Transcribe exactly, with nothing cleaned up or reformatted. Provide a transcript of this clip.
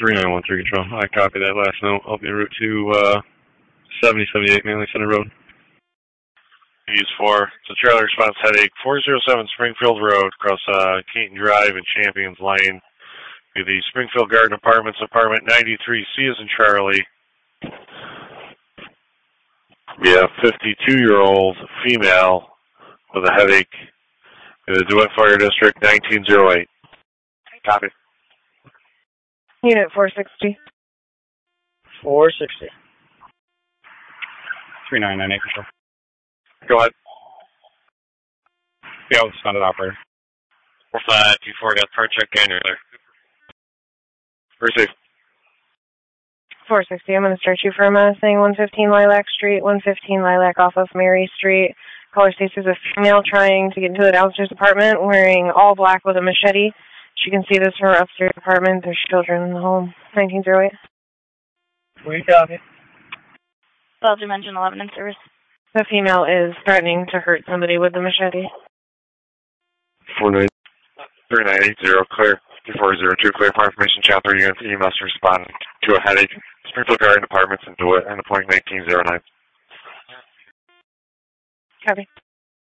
three nine one three Control. I copy that last note. I'll be en route to uh, seventy seventy-eight Manley Center Road. Use four. So trailer response headache. four oh seven Springfield Road, across uh, Keaton Drive and Champions Lane. Be the Springfield Garden Apartments, apartment ninety-three, C as in Charlie. Be a fifty-two-year-old female with a headache in the DeWitt Fire District, nineteen oh eight. Copy. Unit four sixty. four sixty. three nine nine eight Control. Go ahead. Yeah, I'll respond to the operator. four five two four, got part check and you're there. Receive. four sixty, I'm going to start you for a menacing one fifteen Lilac Street, one fifteen Lilac off of Mary Street. Caller states there's a female trying to get into the downstairs apartment wearing all black with a machete. She can see this from her upstairs apartment. There's children in the home. nineteen oh eight. We copy. twelve Dimension eleven in service. The female is threatening to hurt somebody with the machete. four nine three nine eight zero, clear. two four zero two, clear for information. Channel three units, E M S responding to a headache. Springfield Garden Apartments in DeWitt, and the point nineteen oh nine. Copy.